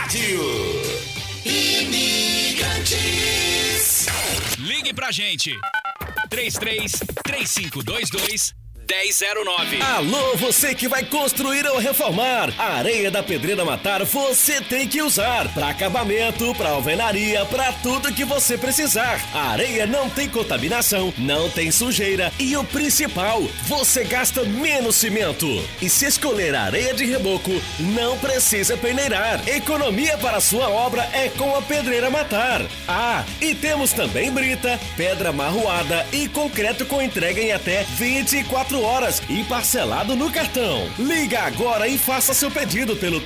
Rádio Imigrantes. Ligue pra gente. 33-3522-1009. Alô, você que vai construir ou reformar. A areia da Pedreira Matar você tem que usar. Para acabamento, para alvenaria, para tudo que você precisar. A areia não tem contaminação, não tem sujeira e o principal, você gasta menos cimento. E se escolher a areia de reboco, não precisa peneirar. Economia para a sua obra é com a Pedreira Matar. Ah, e temos também brita, pedra marroada e concreto com entrega em até 24 horas e parcelado no cartão. Liga agora e faça seu pedido pelo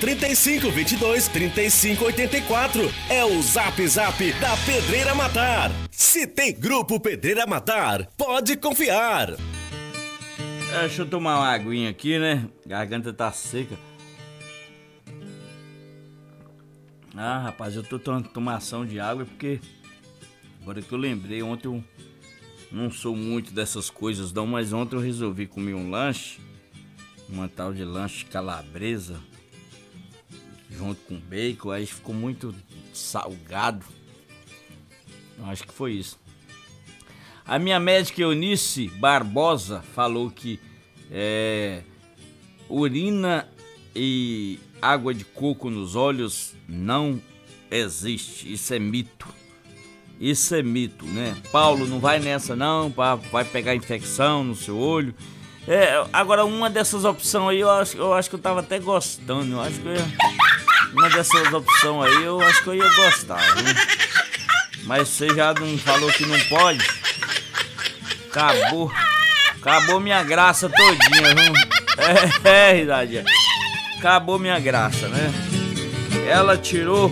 3522-3584. É o Zap Zap da Pedreira Matar. Se tem Grupo Pedreira Matar, pode confiar. Deixa eu tomar uma aguinha aqui, né? Garganta tá seca. Ah, rapaz, eu tô tomando tomação de água porque agora que eu lembrei, ontem eu não sou muito dessas coisas não, mas ontem eu resolvi comer um lanche, uma tal de lanche calabresa, junto com bacon, aí ficou muito salgado. Eu acho que foi isso. A minha médica Eunice Barbosa falou que urina e água de coco nos olhos não existe, isso é mito. Isso é mito, né? Paulo, não vai nessa não, vai pegar infecção no seu olho. Agora uma dessas opções aí, eu acho que eu tava até gostando. Eu acho que uma dessas opções aí, eu acho que eu ia gostar, viu? Mas você já não falou que não pode? Acabou minha graça todinha, viu? Risadinha. Acabou minha graça, né? Ela tirou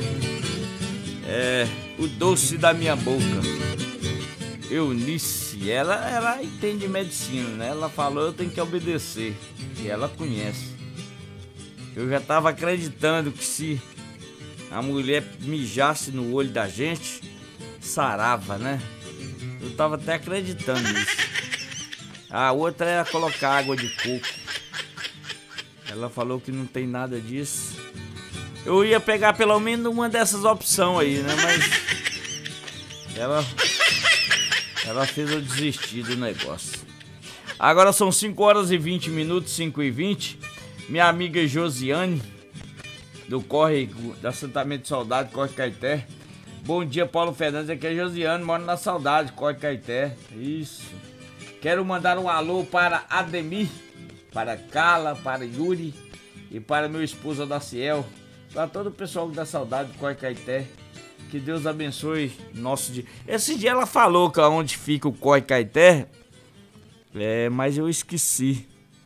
o doce da minha boca. Eunice, ela entende medicina, né? Ela falou, eu tenho que obedecer. E ela conhece. Eu já tava acreditando que se a mulher mijasse no olho da gente, sarava, né? Eu tava até acreditando nisso. A outra era colocar água de coco. Ela falou que não tem nada disso. Eu ia pegar pelo menos uma dessas opções aí, né? Mas ela fez eu desistir do negócio. Agora são 5 horas e 20 minutos, 5h20. Minha amiga Josiane, do Córrego, da Assentamento de Saudade, Corte Caeté. Bom dia, Paulo Fernandes. Aqui é Josiane, moro na Saudade, Corte Caeté. Isso. Quero mandar um alô para Ademir, para Carla, para Yuri e para meu esposo Adaciel. Para todo o pessoal da Saudade do Corte Caeté. Que Deus abençoe nosso dia. Esse dia ela falou que onde fica o Corte Caeté, mas eu esqueci.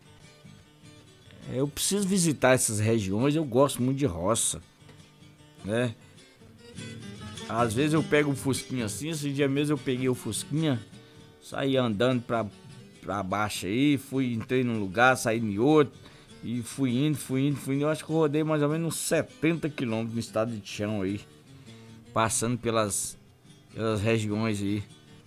Eu preciso visitar essas regiões, eu gosto muito de roça, né? Às vezes eu pego um fusquinha assim, esse dia mesmo eu peguei o fusquinha, saí andando pra baixo aí, entrei num lugar, saí em outro, e fui indo. Eu acho que eu rodei mais ou menos uns 70 quilômetros no estado de chão aí, passando pelas regiões aí.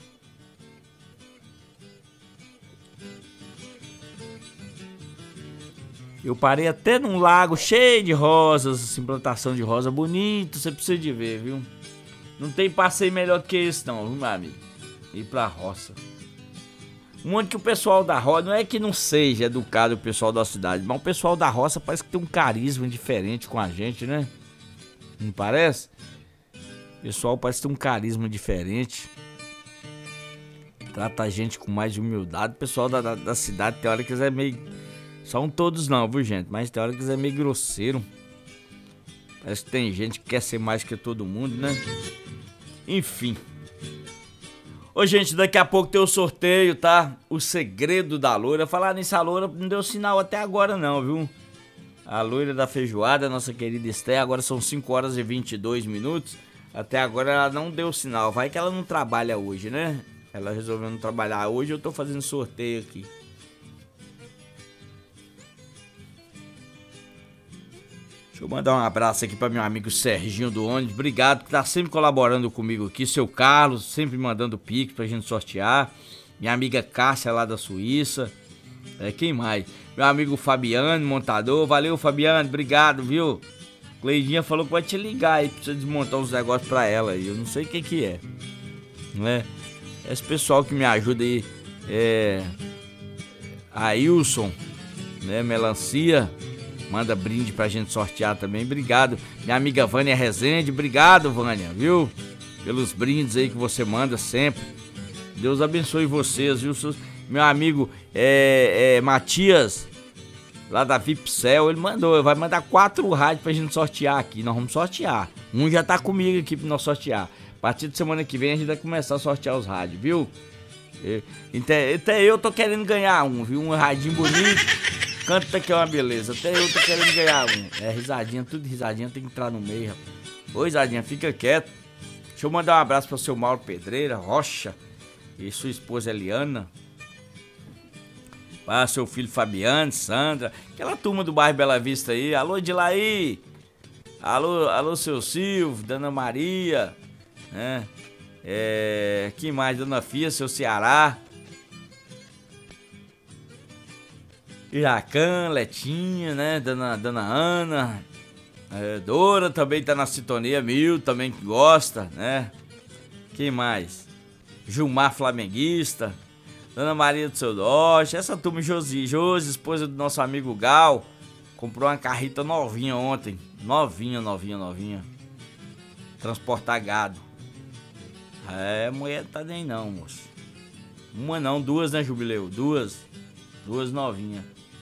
Eu parei até num lago cheio de rosas, assim, plantação de rosa bonito, você precisa de ver, viu? Não tem passeio melhor do que esse não, viu, meu amigo? Ir pra roça. Muito que o pessoal da roça, não é que não seja educado o pessoal da cidade, mas o pessoal da roça parece que tem um carisma diferente com a gente, né? Não parece? O pessoal parece ter um carisma diferente. Trata a gente com mais humildade. O pessoal da cidade tem hora que eles é meio... São todos não, viu, gente? Mas tem hora que eles é meio grosseiro. Parece que tem gente que quer ser mais que todo mundo, né? Enfim. Ô, gente, daqui a pouco tem o sorteio, tá? O segredo da loira. Falar nisso, a loira não deu sinal até agora não, viu? A loira da feijoada, nossa querida Esté. Agora são 5 horas e 22 minutos. Até agora ela não deu sinal. Vai que ela não trabalha hoje, né? Ela resolveu não trabalhar hoje. Eu tô fazendo sorteio aqui. Deixa eu mandar um abraço aqui para meu amigo Serginho do ônibus. Obrigado, que tá sempre colaborando comigo aqui. Seu Carlos, sempre mandando pix pra gente sortear. Minha amiga Cássia lá da Suíça. Quem mais? Meu amigo Fabiano, montador. Valeu, Fabiano, obrigado, viu? Cleidinha falou que vai te ligar aí pra você desmontar uns negócios pra ela aí. Eu não sei o que é. Não é? Esse pessoal que me ajuda aí. Ailson, né? Melancia. Manda brinde pra gente sortear também. Obrigado. Minha amiga Vânia Rezende. Obrigado, Vânia, viu? Pelos brindes aí que você manda sempre. Deus abençoe vocês, viu? Meu amigo Matias, lá da Vipcel, ele vai mandar 4 rádios pra gente sortear aqui. Nós vamos sortear. Um já tá comigo aqui pra nós sortear. A partir de semana que vem a gente vai começar a sortear os rádios, viu? Até eu tô querendo ganhar um, viu? Um radinho bonito. Canta que é uma beleza. Até eu tô querendo ganhar um. É risadinha, tudo risadinha, tem que entrar no meio, rapaz. Ô, risadinha, fica quieto. Deixa eu mandar um abraço pro seu Mauro Pedreira, Rocha, e sua esposa Eliana. Para seu filho Fabiano, Sandra, aquela turma do bairro Bela Vista aí. Alô, Edilaí. Alô, seu Silvio, Dona Maria, né? Quem mais? Dona Fia, seu Ceará. Iracan, Letinha, né? Dona Ana. Dora também tá na sintonia, Mil também que gosta, né? Quem mais? Gilmar Flamenguista. Dona Maria do Seu Norte. Essa turma, Josi, esposa do nosso amigo Gal, comprou uma carreta novinha ontem. Novinha. Transportar gado. Mulher não tá nem não, moço. Uma não, 2, né, Jubileu? Duas novinhas.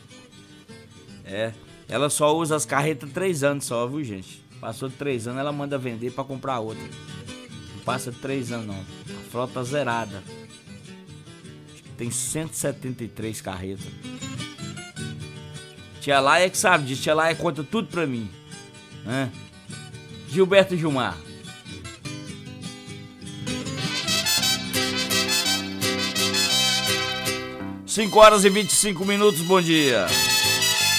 Ela só usa as carretas 3 anos só, viu, gente? Passou de 3 anos, ela manda vender pra comprar outra. Não passa de 3 anos, não. A frota zerada. Acho que tem 173 carretas. Tia Laia que sabe disso. Tia Laia conta tudo pra mim, né? Gilberto e Gilmar. Cinco horas e 25 minutos, bom dia.